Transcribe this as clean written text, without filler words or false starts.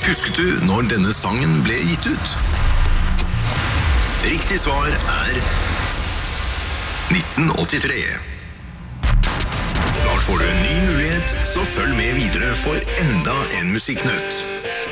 Husket du når denne sangen ble gitt ut? Riktig svar er 1983. Snart får du en ny mulighet, så følg med videre for enda en musikknytt.